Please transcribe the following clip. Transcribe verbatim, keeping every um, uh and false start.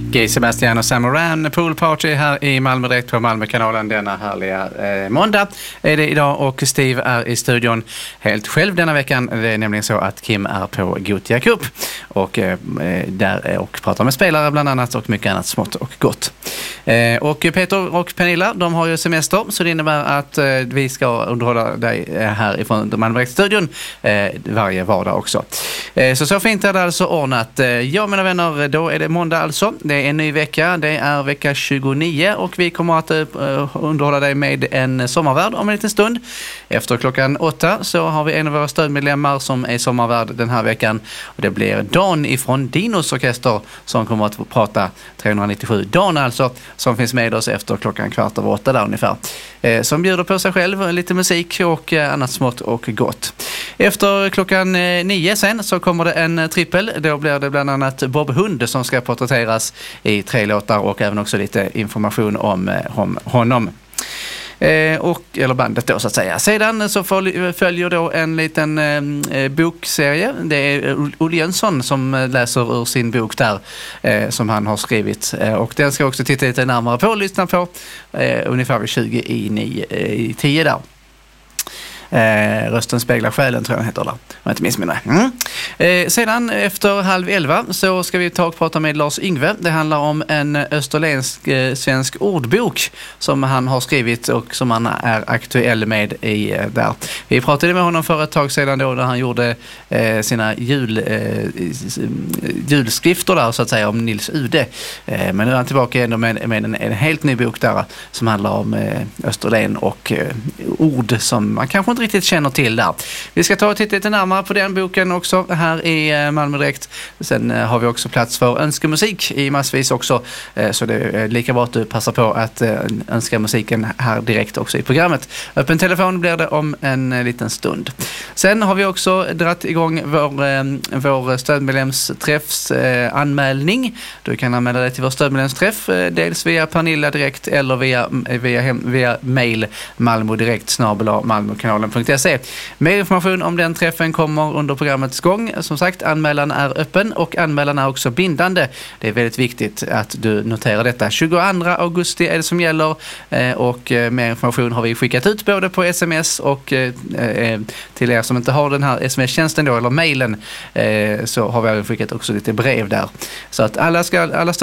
Guy Sebastian och Sam Moran, Pool Party här i Malmö direkt på Malmökanalen denna härliga eh, måndag är det idag, och Steve är i studion helt själv denna veckan. Det är nämligen så att Kim är på Gothia Cup och eh, där och pratar med spelare bland annat och mycket annat smått och gott. Eh, och Peter och Pernilla, de har ju semester, så det innebär att eh, vi ska underhålla dig här ifrån Malmö direkt-studion eh, varje vardag också. Eh, så så fint är det alltså ordnat. Eh, ja, mina vänner, då är det måndag alltså. Det är en ny vecka, det är vecka tjugonio och vi kommer att uh, underhålla dig med en sommarvärd om en liten stund. Efter klockan åtta så har vi en av våra stödmedlemmar som är sommarvärd den här veckan, och det blir Dan ifrån Dinos orkester som kommer att få prata trehundranittiosju. Dan alltså, som finns med oss efter klockan kvart över åtta där ungefär. Eh, som bjuder på sig själv lite musik och eh, annat smått och gott. Efter klockan eh, nio sen så kommer det en eh, trippel. Då blir det bland annat Bob Hund som ska porträtteras i tre låtar och även också lite information om, eh, om honom. Eh, och, eller bandet då så att säga. Sedan så följer då en liten eh, bokserie. Det är Olle Jönsson som läser ur sin bok där eh, som han har skrivit. Eh, och den ska också titta lite närmare på och lyssna på eh, ungefär vid tjugo i, nio, eh, i tio där. Eh, Rösten speglar själen tror jag heter där, om jag inte missminner. Mm. Eh, sedan efter halv elva så ska vi ta och prata med Lars Yngve. Det handlar om en österländsk eh, svensk ordbok som han har skrivit och som han är aktuell med i eh, där. Vi pratade med honom för ett tag sedan då när han gjorde eh, sina jul, eh, julskrifter där så att säga om Nils Ude. Eh, men nu är han tillbaka ändå med, med en, en helt ny bok där som handlar om eh, Österlen och eh, ord som man kanske inte riktigt känner till där. Vi ska ta och titta lite närmare på den boken också här i Malmö direkt. Sen har vi också plats för önskemusik i massvis också, så det är lika bra att du passar på att önska musiken här direkt också i programmet. Öppen telefon blir det om en liten stund. Sen har vi också dratt igång vår, vår stödmedlemsträffs anmälning. Du kan anmäla dig till vår stödmedlemsträff dels via Pernilla direkt eller via, via, hem, via mail malmodirekt snabel-a malmokanalen punkt se. Mer information om den träffen kommer under programmets gång. Som sagt, anmälan är öppen och anmälan är också bindande. Det är väldigt viktigt att du noterar detta. tjugoandra augusti är det som gäller och mer information har vi skickat ut både på sms och till er som inte har den här sms-tjänsten då, eller mailen, så har vi skickat också lite brev där. Så att alla ska alla